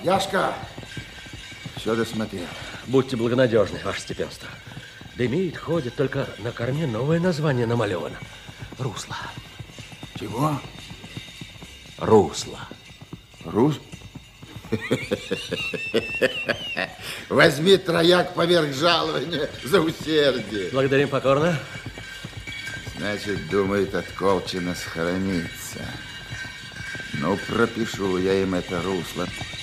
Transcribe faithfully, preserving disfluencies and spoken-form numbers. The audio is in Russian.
Яшка, все досмотрел. Будьте благонадежны, ваше степенство. Дымит, ходит, только на корме новое название намалевано. Русло. Чего? Русло. Рус? Возьми трояк поверх жалования за усердие. Благодарим покорно. Значит, думает, от Колчина схорониться. Ну, пропишу я им это русло.